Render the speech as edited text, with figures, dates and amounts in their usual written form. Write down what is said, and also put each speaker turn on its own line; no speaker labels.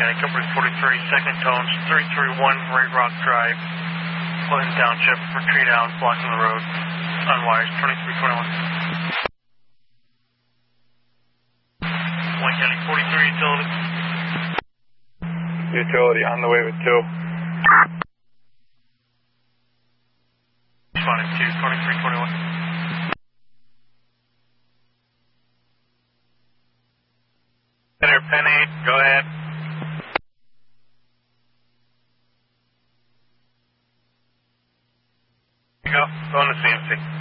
County, Company 43, second tones, 331 Ray Rock Drive, Clinton Township, for tree down, blocking the road, unwires, 2321. Wayne County 43 utility.
Utility on the way with 2.
Responding to 2321. Center, Pen 8, go ahead. Go on the CMC.